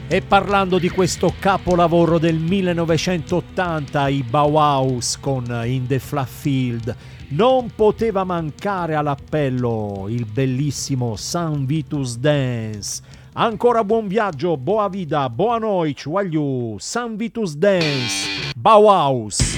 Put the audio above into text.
E parlando di questo capolavoro del 1980, i Bauhaus con In the Flat Field, non poteva mancare all'appello il bellissimo San Vitus Dance. Ancora buon viaggio, boa vida, boa noite, voglio San Vitus Dance, Bauhaus.